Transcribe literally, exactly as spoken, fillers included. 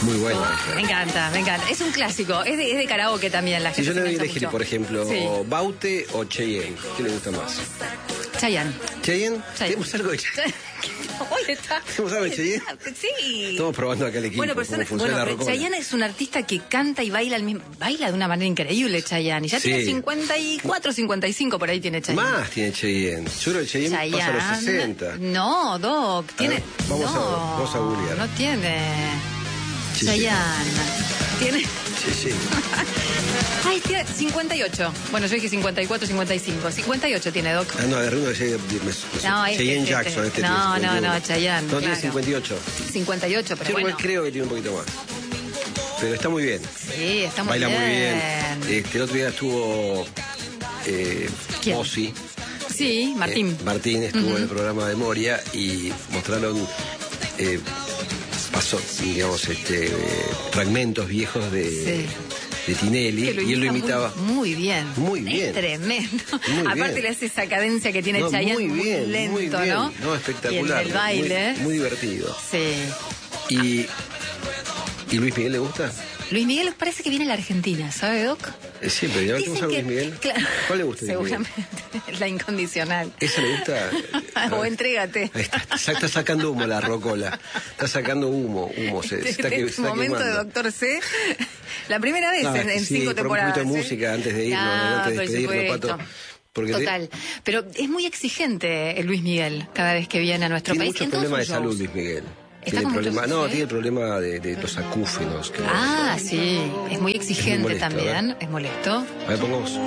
Muy bueno. Me encanta, me encanta. Es un clásico, es de, es de karaoke también. La Si gente yo le doy a se engancha elegir, mucho. por ejemplo, Sí. Baute o Cheyenne, ¿qué le gusta más? Chayanne. ¿Cheyenne? Chayanne. ¿Tenemos algo de Cheyenne? Hoy está. ¿Tenemos algo de Cheyenne? Sí. Estamos probando acá el equipo, Bueno, pero, cómo son- funciona bueno, la pero rocola. Chayanne es un artista que canta y baila al mismo, baila de una manera increíble, Chayanne. Y ya Sí. tiene cincuenta y cuatro, cincuenta y cinco por ahí tiene Chayanne. Más tiene Cheyenne. Yo creo que Cheyenne pasa a los sesenta. No, Doc, tiene. ver, vamos a- no, vamos a googlear. No tiene. Sí, Chayanne. Tiene. Sí, sí. Ay, tiene cincuenta y ocho. Bueno, yo dije cincuenta y cuatro, cincuenta y cinco. cincuenta y ocho tiene, Doc. Ah, no, agarré uno de Cheyenne, me- me- No, este, Cheyenne este, Jackson. Este no, tiene no, cincuenta y uno. no, Chayanne, No, tiene claro. cincuenta y ocho. cincuenta y ocho, pero Yo bueno. igual creo que tiene un poquito más. Pero está muy bien. Sí, está muy Baila bien. muy bien. Este, el otro día estuvo eh, ¿Quién? Ozzy. Sí, Martín. Eh, Martín estuvo en el programa de Moria y mostraron eh, pasó, digamos, este, eh, fragmentos viejos de, Sí. de Tinelli, Que lo y él lo imita imitaba. Muy, muy bien. Muy bien. Es tremendo. Muy Aparte bien. le hace esa cadencia que tiene No, Chayanne muy bien, lento, muy bien. ¿no? No, espectacular. Y en el baile. Muy, muy divertido. Sí. Y, ¿Y Luis Miguel le gusta? Luis Miguel parece que viene a la Argentina, ¿sabe, Doc? Eh, siempre, ¿ya Dicen tenemos a que- Luis Miguel? claro, ¿Cuál le gusta a Luis Miguel? seguramente. La incondicional. ¿Esa le gusta? O entrégate. Ahí está, está, está sacando humo la rocola. Está sacando humo, humo. Se, se está, que- se Este está momento de quemando. Doctor C. La primera vez No, en, en sí, cinco por temporadas. un poquito de ¿eh? música antes de irnos, No, antes de por despedirnos, supuesto. Pato. Porque te- Total. Pero es muy exigente el Luis Miguel cada vez que viene a nuestro tiene país. muchos en todos problemas de sus salud, shows. Luis Miguel. ¿Está Tiene con problema, muchos, no, sí? tiene el problema de, de los acúfenos. Que Ah, sí. Es muy exigente molesto, también. ¿verdad? Es molesto. A ver, pongamos.